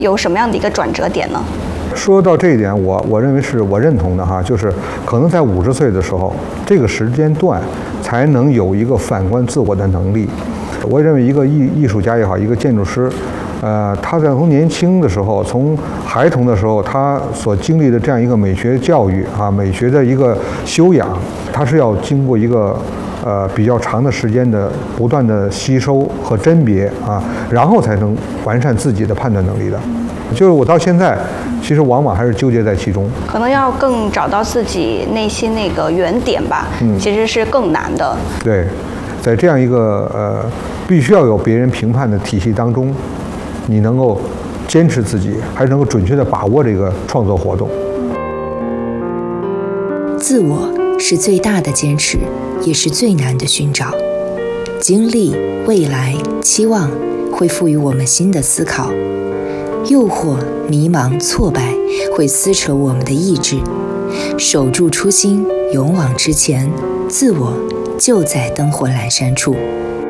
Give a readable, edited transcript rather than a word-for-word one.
有什么样的一个转折点呢？ 说到这一点，我认为是我认同的哈，就是可能在50岁的时候，这个时间段才能有一个反观自我的能力。我认为一个艺术家也好，一个建筑师，他在从年轻的时候，从孩童的时候，他所经历的这样一个美学教育啊，美学的一个修养，他是要经过一个比较长的时间的不断的吸收和甄别啊，然后才能完善自己的判断能力的。就是我到现在，其实往往还是纠结在其中， 可能要更找到自己内心那个原点吧，其实是更难的。 对，在这样一个必须要有别人评判的体系当中，你能够坚持自己，还是能够准确地把握这个创作活动。 自我是最大的坚持，也是最难的寻找。经历、未来、期望会赋予我们新的思考。诱惑、迷茫、挫败会撕扯我们的意志，守住初心，勇往直前，自我就在灯火阑珊处。